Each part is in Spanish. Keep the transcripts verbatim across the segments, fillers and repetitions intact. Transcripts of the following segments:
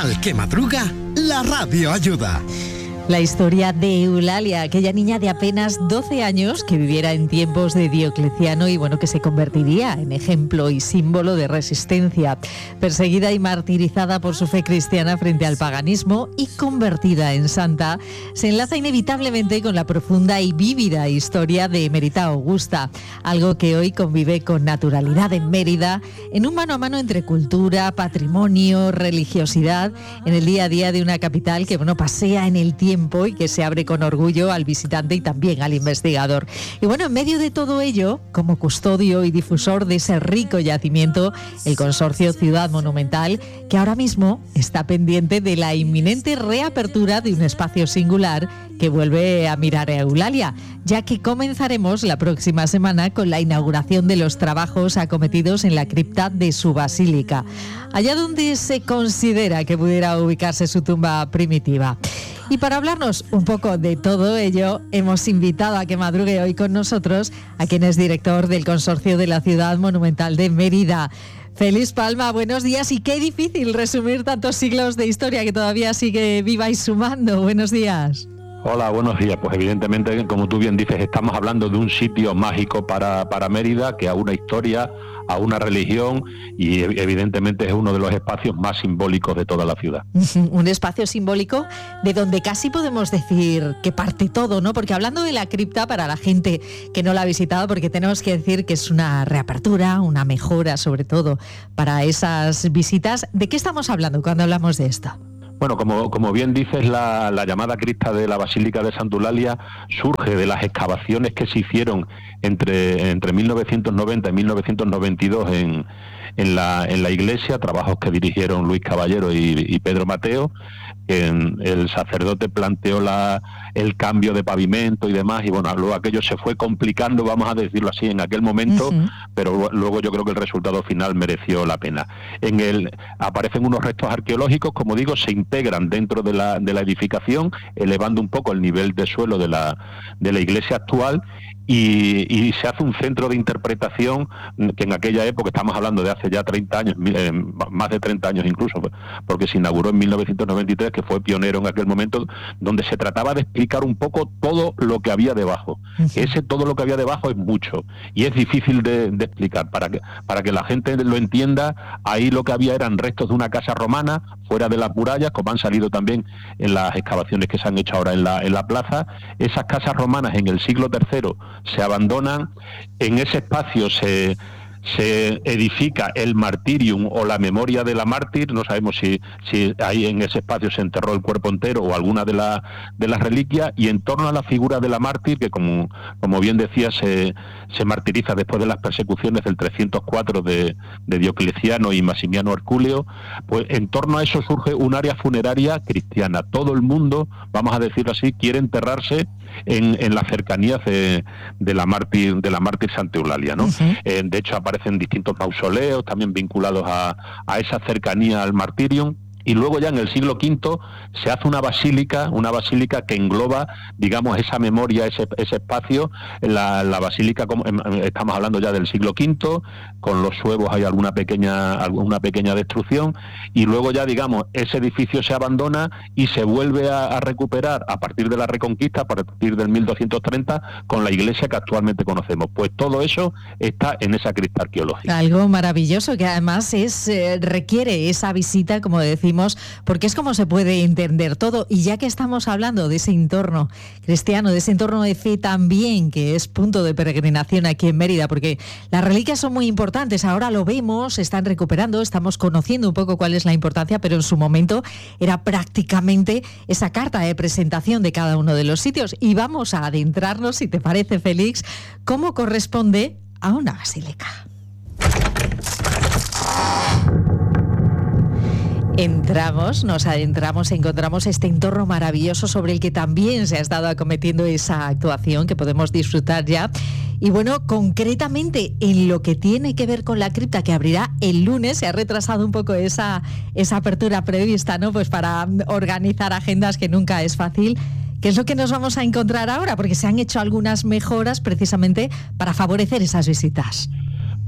Al que madruga, la radio ayuda. La historia de Eulalia, aquella niña de apenas doce años que viviera en tiempos de Diocleciano y bueno, que se convertiría en ejemplo y símbolo de resistencia, perseguida y martirizada por su fe cristiana frente al paganismo y convertida en santa, se enlaza inevitablemente con la profunda y vívida historia de Emerita Augusta, algo que hoy convive con naturalidad en Mérida, en un mano a mano entre cultura, patrimonio, religiosidad, en el día a día de una capital que bueno, pasea en el tiempo y que se abre con orgullo al visitante y también al investigador. Y bueno, en medio de todo ello, como custodio y difusor de ese rico yacimiento, el Consorcio Ciudad Monumental, que ahora mismo está pendiente de la inminente reapertura de un espacio singular que vuelve a mirar a Eulalia, ya que comenzaremos la próxima semana con la inauguración de los trabajos acometidos en la cripta de su basílica, allá donde se considera que pudiera ubicarse su tumba primitiva. Y para hablarnos un poco de todo ello, hemos invitado a que madrugue hoy con nosotros a quien es director del Consorcio de la Ciudad Monumental de Mérida. Félix Palma, buenos días, y qué difícil resumir tantos siglos de historia que todavía sigue viva y sumando. Buenos días. Hola, buenos días. Pues evidentemente, como tú bien dices, estamos hablando de un sitio mágico para, para Mérida, que a una historia, a una religión, y evidentemente es uno de los espacios más simbólicos de toda la ciudad. Un espacio simbólico de donde casi podemos decir que parte todo, ¿no? Porque hablando de la cripta, para la gente que no la ha visitado, porque tenemos que decir que es una reapertura, una mejora sobre todo para esas visitas, ¿de qué estamos hablando cuando hablamos de esto? Bueno, como, como bien dices, la, la llamada cripta de la Basílica de Santa Eulalia surge de las excavaciones que se hicieron entre, entre mil novecientos noventa y mil novecientos noventa y dos en, en, la, en la iglesia, trabajos que dirigieron Luis Caballero y, y Pedro Mateo. En, el sacerdote planteó la, el cambio de pavimento y demás, y bueno, luego aquello se fue complicando, vamos a decirlo así, en aquel momento, uh-huh. pero luego yo creo que el resultado final mereció la pena. En el aparecen unos restos arqueológicos, como digo, se integran dentro de la, de la edificación, elevando un poco el nivel de suelo de la, de la iglesia actual, Y, y se hace un centro de interpretación que en aquella época, estamos hablando de hace ya treinta años, eh, más de treinta años incluso, porque se inauguró en mil novecientos noventa y tres, que fue pionero en aquel momento, donde se trataba de explicar un poco todo lo que había debajo. Uh-huh. Ese todo lo que había debajo es mucho y es difícil de, de explicar. Para que, para que la gente lo entienda, ahí lo que había eran restos de una casa romana fuera de las murallas, como han salido también en las excavaciones que se han hecho ahora en la, en la plaza. Esas casas romanas en el siglo tercero se abandonan, en ese espacio se, se edifica el martirium o la memoria de la mártir, no sabemos si, si ahí en ese espacio se enterró el cuerpo entero o alguna de, la, de las reliquias, y en torno a la figura de la mártir, que como, como bien decía, se, se martiriza después de las persecuciones del trescientos cuatro de, de Diocleciano y Maximiano Herculeo, pues en torno a eso surge un área funeraria cristiana. Todo el mundo, vamos a decirlo así, quiere enterrarse en, en las cercanías de, de la mártir de la mártir Santa Eulalia, ¿no? Uh-huh. Eh, de hecho aparecen distintos mausoleos también vinculados a, a esa cercanía al martirium. Y luego ya en el siglo quinto se hace una basílica, una basílica que engloba, digamos, esa memoria, ese, ese espacio. La, la basílica, como, estamos hablando ya del siglo quinto, con los suevos hay alguna pequeña, alguna pequeña destrucción, y luego ya, digamos, ese edificio se abandona y se vuelve a, a recuperar a partir de la Reconquista, a partir del mil doscientos treinta, con la iglesia que actualmente conocemos. Pues todo eso está en esa cripta arqueológica. Algo maravilloso que además es eh, requiere esa visita, como decimos, porque es como se puede entender todo. Y ya que estamos hablando de ese entorno cristiano, de ese entorno de fe también, que es punto de peregrinación aquí en Mérida, porque las reliquias son muy importantes, ahora lo vemos, se están recuperando, estamos conociendo un poco cuál es la importancia, pero en su momento era prácticamente esa carta de presentación de cada uno de los sitios. Y vamos a adentrarnos, si te parece, Félix, cómo corresponde a una basílica. Entramos, nos adentramos, encontramos este entorno maravilloso sobre el que también se ha estado acometiendo esa actuación que podemos disfrutar ya. Y bueno, concretamente en lo que tiene que ver con la cripta, que abrirá el lunes, se ha retrasado un poco esa, esa apertura prevista, ¿no? Pues para organizar agendas, que nunca es fácil. ¿Qué es lo que nos vamos a encontrar ahora? Porque se han hecho algunas mejoras precisamente para favorecer esas visitas.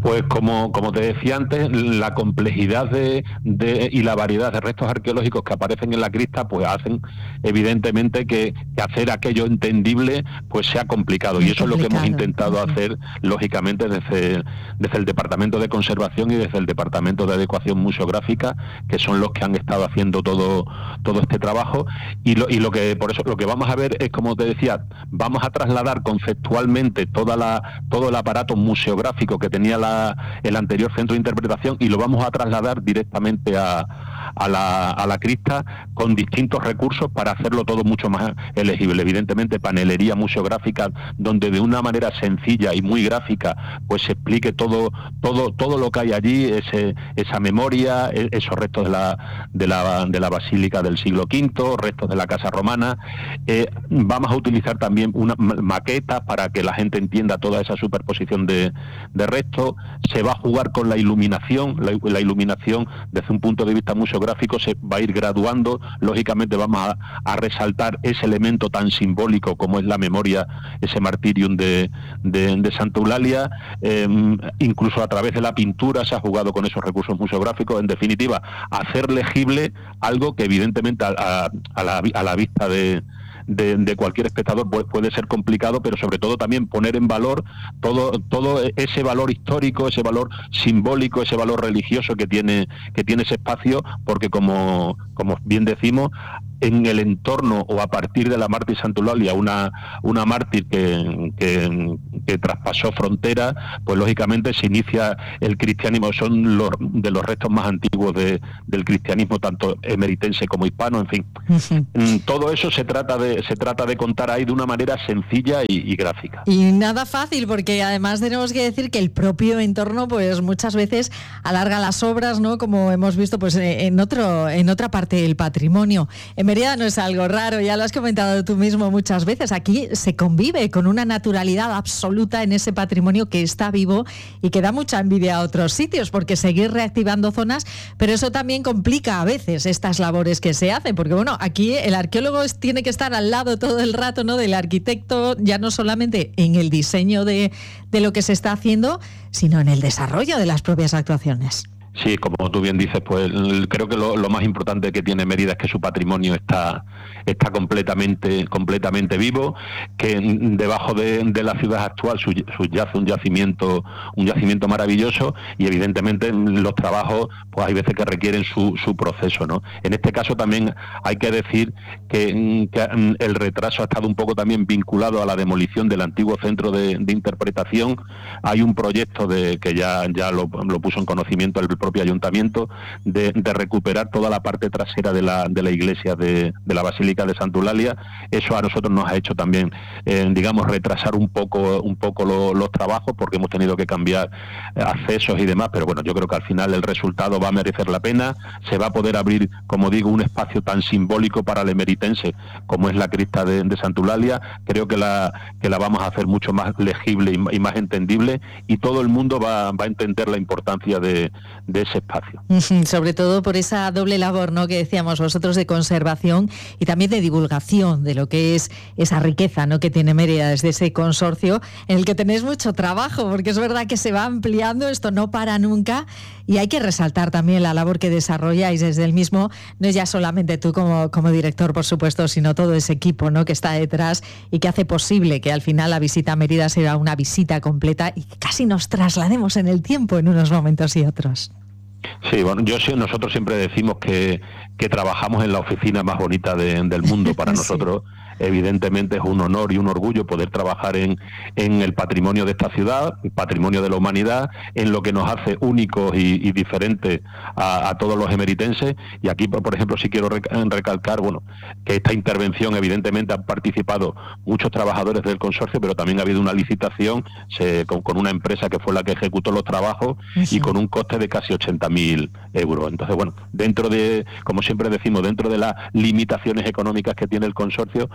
Pues como, como te decía antes, la complejidad de, de y la variedad de restos arqueológicos que aparecen en la cripta pues hacen evidentemente que, que hacer aquello entendible pues sea complicado. Muy y eso complicado. Es lo que hemos intentado uh-huh. hacer, lógicamente, desde, desde el Departamento de Conservación y desde el Departamento de Adecuación Museográfica, que son los que han estado haciendo todo, todo este trabajo. Y lo, y lo que por eso lo que vamos a ver es, como te decía, vamos a trasladar conceptualmente toda la, todo el aparato museográfico que tenía la el anterior centro de interpretación y lo vamos a trasladar directamente a, a, la, a la cripta con distintos recursos para hacerlo todo mucho más elegible. Evidentemente, panelería museográfica donde de una manera sencilla y muy gráfica pues se explique todo todo todo lo que hay allí, ese, esa memoria, esos restos de la, de la de la basílica del siglo quinto, restos de la casa romana. Eh, vamos a utilizar también una maqueta para que la gente entienda toda esa superposición de, de restos. Se va a jugar con la iluminación, la, la iluminación desde un punto de vista museográfico se va a ir graduando, lógicamente vamos a, a resaltar ese elemento tan simbólico como es la memoria, ese martirium de, de, de Santa Eulalia, eh, incluso a través de la pintura se ha jugado con esos recursos museográficos, en definitiva, hacer legible algo que evidentemente a, a, a, la, a la vista de De, de cualquier espectador puede, puede ser complicado, pero sobre todo también poner en valor todo todo ese valor histórico, ese valor simbólico, ese valor religioso que tiene que tiene ese espacio, porque como como bien decimos, en el entorno o a partir de la mártir Santa Eulalia, una una mártir que, que, que traspasó fronteras, pues lógicamente se inicia el cristianismo, son los de los restos más antiguos de, del cristianismo, tanto emeritense como hispano, en fin. Uh-huh. Todo eso se trata de se trata de contar ahí de una manera sencilla y, y gráfica. Y nada fácil, porque además tenemos que decir que el propio entorno pues muchas veces alarga las obras, ¿no? Como hemos visto pues en otro en otra parte del patrimonio. En Mérida no es algo raro, ya lo has comentado tú mismo muchas veces. Aquí se convive con una naturalidad absoluta en ese patrimonio que está vivo y que da mucha envidia a otros sitios, porque seguir reactivando zonas, pero eso también complica a veces estas labores que se hacen, porque bueno, aquí el arqueólogo tiene que estar al lado todo el rato, ¿no?, del arquitecto, ya no solamente en el diseño de, de lo que se está haciendo, sino en el desarrollo de las propias actuaciones. Sí, como tú bien dices, pues creo que lo, lo más importante que tiene Mérida es que su patrimonio está está completamente completamente vivo, que debajo de, de la ciudad actual subyace un yacimiento un yacimiento maravilloso y evidentemente los trabajos pues hay veces que requieren su, su proceso, ¿no? En este caso también hay que decir que, que el retraso ha estado un poco también vinculado a la demolición del antiguo centro de, de interpretación. Hay un proyecto de que ya ya lo, lo puso en conocimiento el propio ayuntamiento de, de recuperar toda la parte trasera de la de la iglesia de, de la Basílica de Santa Eulalia. Eso a nosotros nos ha hecho también, eh, digamos, retrasar un poco un poco lo, los trabajos, porque hemos tenido que cambiar accesos y demás, pero bueno, yo creo que al final el resultado va a merecer la pena. Se va a poder abrir, como digo, un espacio tan simbólico para el emeritense como es la cripta de, de Santa Eulalia. Creo que la que la vamos a hacer mucho más legible y, y más entendible, y todo el mundo va, va a entender la importancia de, de ese espacio. Sobre todo por esa doble labor, ¿no?, que decíamos vosotros, de conservación y también de divulgación de lo que es esa riqueza, ¿no?, que tiene Mérida desde ese consorcio, en el que tenéis mucho trabajo, porque es verdad que se va ampliando, esto no para nunca, y hay que resaltar también la labor que desarrolláis desde el mismo, no es ya solamente tú como, como director, por supuesto, sino todo ese equipo, ¿no?, que está detrás y que hace posible que al final la visita a Mérida sea una visita completa y que casi nos traslademos en el tiempo en unos momentos y otros. Sí, bueno, yo sí, nosotros siempre decimos que, que trabajamos en la oficina más bonita de, del mundo. Para sí. nosotros, evidentemente, es un honor y un orgullo poder trabajar en, en el patrimonio de esta ciudad, el patrimonio de la humanidad, en lo que nos hace únicos y, y diferentes a, a todos los emeritenses. Y aquí, por ejemplo, sí quiero recalcar, bueno, que esta intervención, evidentemente, han participado muchos trabajadores del consorcio, pero también ha habido una licitación se, con, con una empresa que fue la que ejecutó los trabajos uh-huh. y con un coste de casi ochenta mil euros. Entonces, bueno, dentro de, como siempre decimos, dentro de las limitaciones económicas que tiene el consorcio,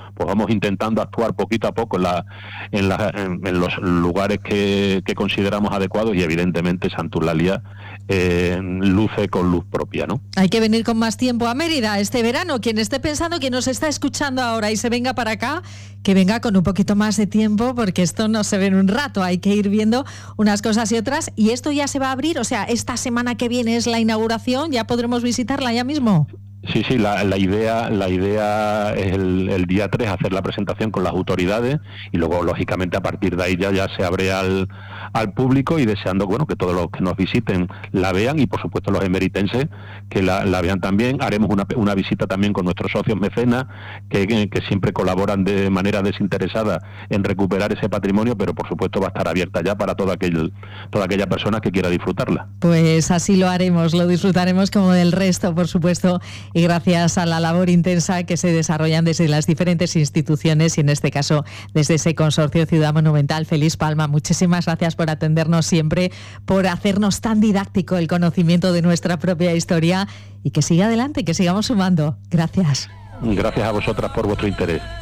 pues vamos intentando actuar poquito a poco en, la, en, la, en, en los lugares que, que consideramos adecuados, y evidentemente Santa Eulalia eh, luce con luz propia, ¿no? Hay que venir con más tiempo a Mérida este verano. Quien esté pensando, quien nos está escuchando ahora y se venga para acá, que venga con un poquito más de tiempo, porque esto no se ve en un rato, hay que ir viendo unas cosas y otras, y esto ya se va a abrir, o sea, esta semana que viene es la inauguración, ya podremos visitarla ya mismo. Sí, sí, la, la idea la idea es el, el día tres hacer la presentación con las autoridades, y luego, lógicamente, a partir de ahí ya, ya se abre al, al público, y deseando, bueno, que todos los que nos visiten la vean, y por supuesto los emeritenses que la, la vean también. Haremos una, una visita también con nuestros socios mecenas, que, que, que siempre colaboran de manera desinteresada en recuperar ese patrimonio, pero por supuesto va a estar abierta ya para toda, aquel, toda aquella persona que quiera disfrutarla. Pues así lo haremos, lo disfrutaremos como del resto, por supuesto, y gracias a la labor intensa que se desarrollan desde las diferentes instituciones, y en este caso desde ese Consorcio Ciudad Monumental. Feliz Palma, muchísimas gracias por atendernos siempre, por hacernos tan didáctico el conocimiento de nuestra propia historia, y que siga adelante, que sigamos sumando. Gracias. Gracias a vosotras por vuestro interés.